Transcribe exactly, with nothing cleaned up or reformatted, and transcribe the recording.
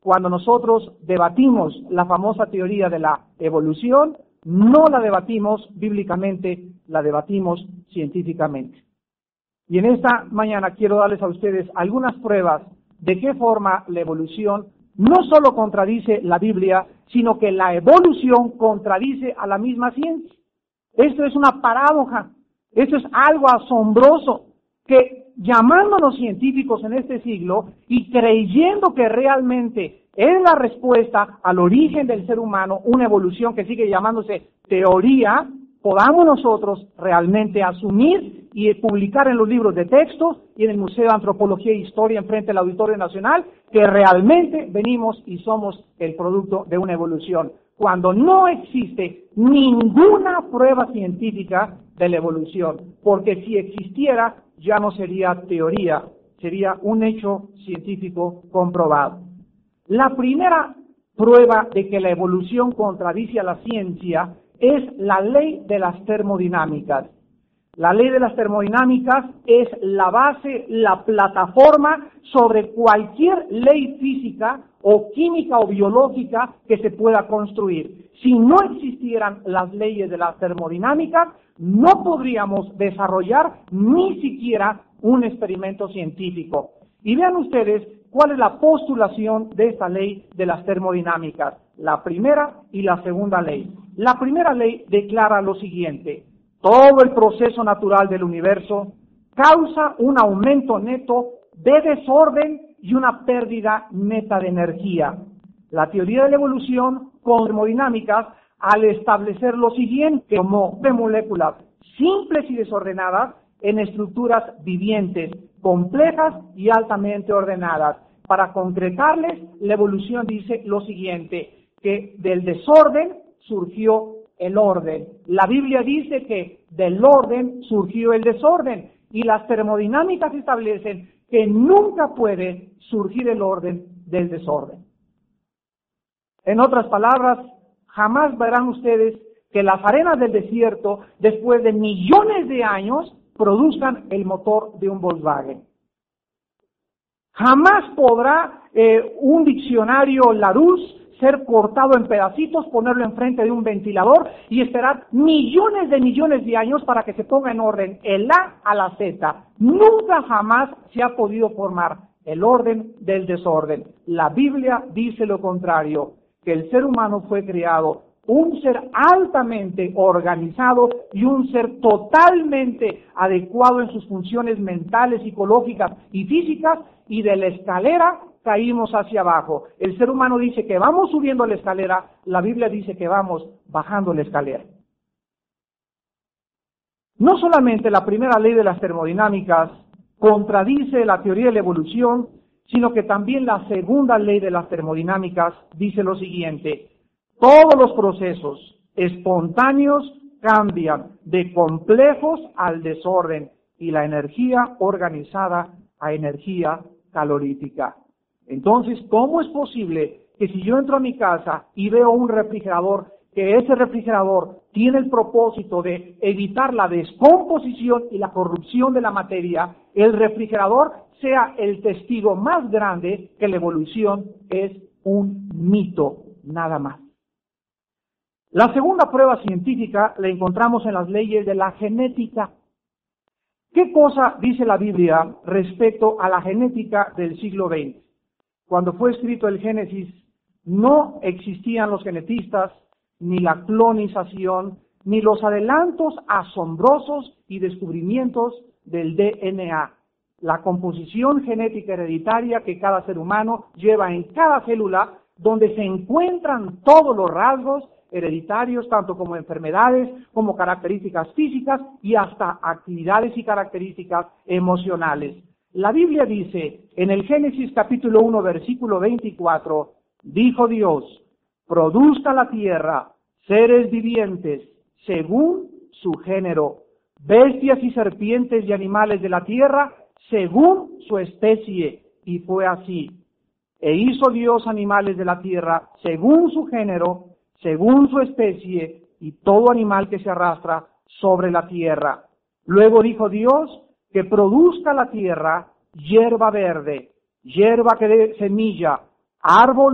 cuando nosotros debatimos la famosa teoría de la evolución, no la debatimos bíblicamente, la debatimos científicamente. Y en esta mañana quiero darles a ustedes algunas pruebas de qué forma la evolución no solo contradice la Biblia, sino que la evolución contradice a la misma ciencia. Esto es una paradoja, esto es algo asombroso, que llamándonos científicos en este siglo y creyendo que realmente es la respuesta al origen del ser humano, una evolución que sigue llamándose teoría, podamos nosotros realmente asumir y publicar en los libros de textos y en el Museo de Antropología e Historia enfrente del Auditorio Nacional que realmente venimos y somos el producto de una evolución, cuando no existe ninguna prueba científica de la evolución, porque si existiera ya no sería teoría, sería un hecho científico comprobado. La primera prueba de que la evolución contradice a la ciencia es la ley de las termodinámicas. La ley de las termodinámicas es la base, la plataforma sobre cualquier ley física o química o biológica que se pueda construir. Si no existieran las leyes de las termodinámicas, no podríamos desarrollar ni siquiera un experimento científico. Y vean ustedes cuál es la postulación de esta ley de las termodinámicas, la primera y la segunda ley. La primera ley declara lo siguiente: todo el proceso natural del universo causa un aumento neto de desorden y una pérdida neta de energía. La teoría de la evolución con termodinámicas, al establecer lo siguiente, como de moléculas simples y desordenadas en estructuras vivientes, complejas y altamente ordenadas. Para concretarles, la evolución dice lo siguiente, que del desorden surgió el orden. La Biblia dice que del orden surgió el desorden, y las termodinámicas establecen que nunca puede surgir el orden del desorden. En otras palabras, jamás verán ustedes que las arenas del desierto, después de millones de años, produzcan el motor de un Volkswagen. Jamás podrá eh, un diccionario Larousse ser cortado en pedacitos, ponerlo enfrente de un ventilador y esperar millones de millones de años para que se ponga en orden el A a la Z. Nunca jamás se ha podido formar el orden del desorden. La Biblia dice lo contrario, que el ser humano fue creado un ser altamente organizado y un ser totalmente adecuado en sus funciones mentales, psicológicas y físicas, y de la escalera caímos hacia abajo. El ser humano dice que vamos subiendo la escalera, la Biblia dice que vamos bajando la escalera. No solamente la primera ley de las termodinámicas contradice la teoría de la evolución, sino que también la segunda ley de las termodinámicas dice lo siguiente: todos los procesos espontáneos cambian de complejos al desorden y la energía organizada a energía calorífica. Entonces, ¿cómo es posible que si yo entro a mi casa y veo un refrigerador, que ese refrigerador tiene el propósito de evitar la descomposición y la corrupción de la materia, el refrigerador sea el testigo más grande que la evolución es un mito, nada más? La segunda prueba científica la encontramos en las leyes de la genética. ¿Qué cosa dice la Biblia respecto a la genética del siglo veinte? Cuando fue escrito el Génesis, no existían los genetistas, ni la clonización, ni los adelantos asombrosos y descubrimientos del D N A, la composición genética hereditaria que cada ser humano lleva en cada célula, donde se encuentran todos los rasgos hereditarios, tanto como enfermedades, como características físicas y hasta actividades y características emocionales. La Biblia dice en el Génesis capítulo uno, versículo veinticuatro, dijo Dios: produzca la tierra seres vivientes según su género, bestias y serpientes y animales de la tierra según su especie. Y fue así. E hizo Dios animales de la tierra según su género, según su especie, y todo animal que se arrastra sobre la tierra. Luego dijo Dios que produzca la tierra hierba verde, hierba que dé semilla, árbol